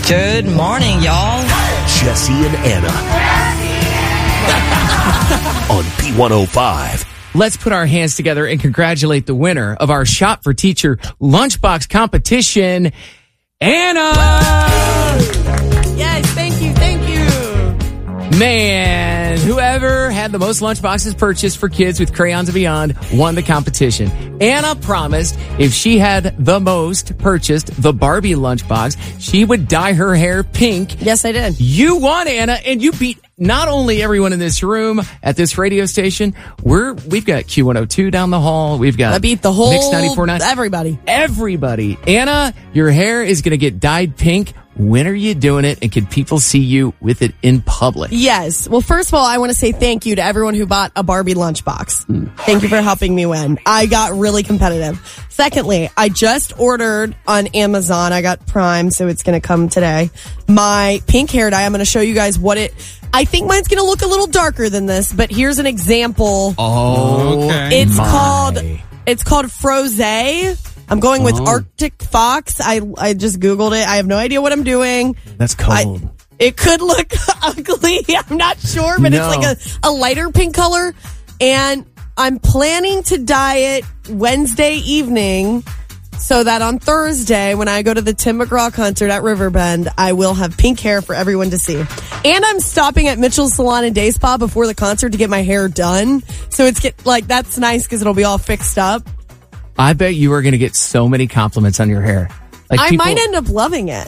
Good morning, y'all. Jesse and Anna on P105. Let's put our hands together and congratulate the winner of our Shop for Teacher Lunchbox competition, Anna! Yes, thank you. Man, whoever had the most lunchboxes purchased for kids with Crayons and Beyond won the competition. Anna promised if she had the most purchased the Barbie lunchbox, she would dye her hair pink. Yes, I did. You won, Anna, and you beat not only everyone in this room at this radio station. We've got Q102 down the hall. We've got I beat the whole Mix 94.9. Everybody. Anna, your hair is going to get dyed pink. When are you doing it, and can people see you with it in public? Yes. Well, first of all, I want to say thank you to everyone who bought a Barbie lunchbox. Thank you for helping me win. I got really competitive. Secondly, I just ordered on Amazon. I got Prime, so it's going to come today. My pink hair dye. I'm going to show you guys what it... I think mine's going to look a little darker than this, but here's an example. Oh, okay. It's called Frosé. I'm going with Arctic Fox. I just Googled it. I have no idea what I'm doing. That's cold. It could look ugly. I'm not sure, but it's like a lighter pink color. And I'm planning to dye it Wednesday evening so that on Thursday, when I go to the Tim McGraw concert at Riverbend, I will have pink hair for everyone to see. And I'm stopping at Mitchell's Salon and Day Spa before the concert to get my hair done. So that's nice because it'll be all fixed up. I bet you are going to get so many compliments on your hair. I might end up loving it.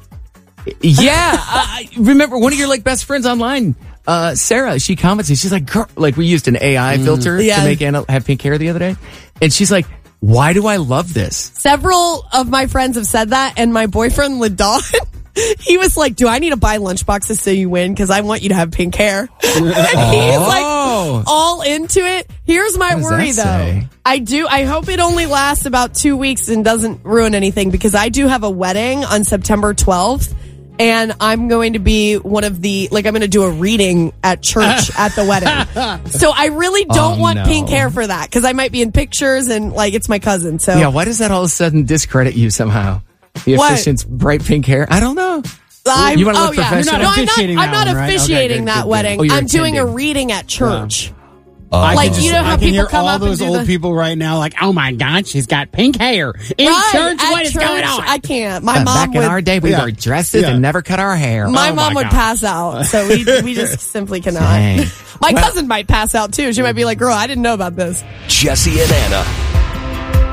Yeah. I remember one of your best friends online, Sarah, she comments and she's like, girl, we used an AI filter to make Anna have pink hair the other day. And she's like, why do I love this? Several of my friends have said that. And my boyfriend, Ladon, he was like, do I need to buy lunchboxes so you win? Because I want you to have pink hair. And he's all into it. Here's my worry, though. I hope it only lasts about 2 weeks and doesn't ruin anything, because I do have a wedding on September 12th. And I'm going to be one of the, I'm going to do a reading at church at the wedding. So I really don't want pink hair for that, because I might be in pictures and it's my cousin. So yeah, why does that all of a sudden discredit you somehow? The officiant's bright pink hair? I don't know. You want to look professional? No, I'm not officiating that wedding. I'm doing a reading at church. I can hear all those old people right now oh my God, she's got pink hair. In church, what is going on? I can't. My mom back in our day, we wore dresses and never cut our hair. My mom would pass out, so we just simply cannot. Dang. My cousin might pass out too. She might be like, girl, I didn't know about this. Jesse and Anna